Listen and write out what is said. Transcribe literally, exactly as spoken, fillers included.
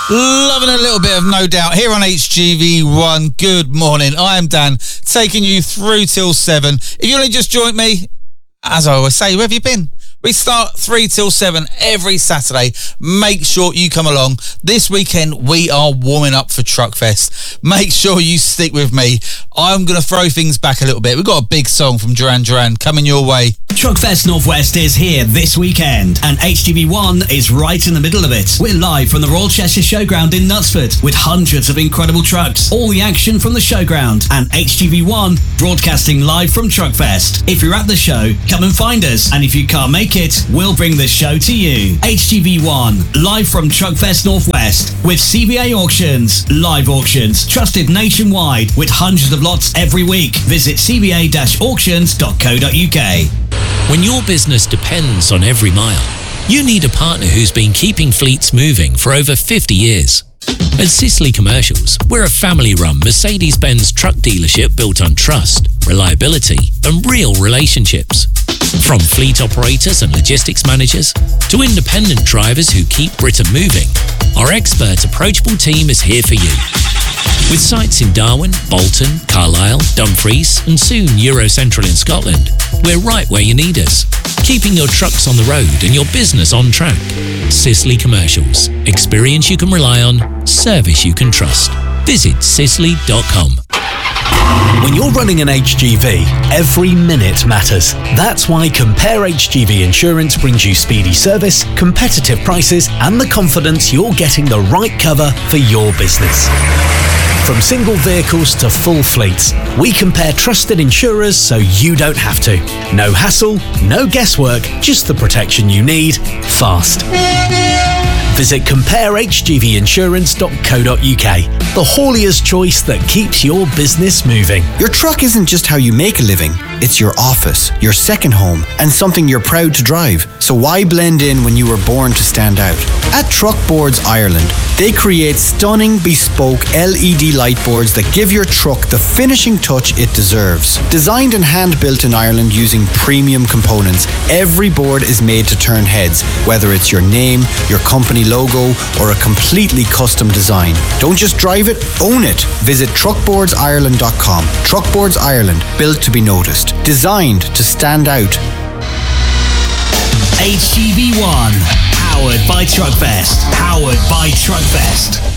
Loving a little bit of No Doubt here on H G V one. Good morning. I am Dan, taking you through till seven. If you only just joined me, as I always say, where have you been? We start three till seven every Saturday. Make sure you come along. This weekend, we are warming up for Truckfest. Make sure you stick with me. I'm going to throw things back a little bit. We've got a big song from Duran Duran coming your way. Truckfest Northwest is here this weekend, and H G V one is right in the middle of it. We're live from the Royal Cheshire Showground in Knutsford with hundreds of incredible trucks, all the action from the showground, and H G V one broadcasting live from Truckfest. If you're at the show, come and find us, and if you can't make it, we'll bring the show to you. H G V one, live from Truckfest Northwest with C V A Auctions. Live auctions, trusted nationwide with hundreds of lots every week. Visit c v a dash auctions dot co dot u k. When your business depends on every mile, you need a partner who's been keeping fleets moving for over fifty years. At Sisley Commercials, we're a family-run Mercedes-Benz truck dealership built on trust, reliability, and real relationships. From fleet operators and logistics managers to independent drivers who keep Britain moving, our expert, approachable team is here for you. With sites in Darwin, Bolton, Carlisle, Dumfries, and soon Eurocentral in Scotland, we're right where you need us, keeping your trucks on the road and your business on track. Sisley Commercials. Experience you can rely on, service you can trust. Visit sisley dot com. When you're running an H G V, every minute matters. That's why Compare H G V Insurance brings you speedy service, competitive prices, and the confidence you're getting the right cover for your business. From single vehicles to full fleets, we compare trusted insurers so you don't have to. No hassle, no guesswork, just the protection you need, fast. Visit compare h g v insurance dot co dot u k, the haulier's choice that keeps your business moving. Your truck isn't just how you make a living, it's your office, your second home, and something you're proud to drive. So why blend in when you were born to stand out? At Truckboards Ireland, they create stunning bespoke L E D light boards that give your truck the finishing touch it deserves. Designed and hand-built in Ireland using premium components, every board is made to turn heads, whether it's your name, your company logo, or a completely custom design. Don't just drive it, own it. Visit truckboards ireland dot com. Truckboards Ireland, built to be noticed, designed to stand out. H G V one, powered by Truckfest. Powered by Truckfest.